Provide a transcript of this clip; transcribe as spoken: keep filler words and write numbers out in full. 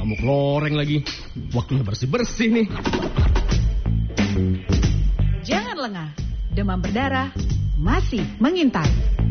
Nyamuk loreng lagi. Waktunya bersih-bersih nih. Jangan lengah, demam berdarah masih mengintai.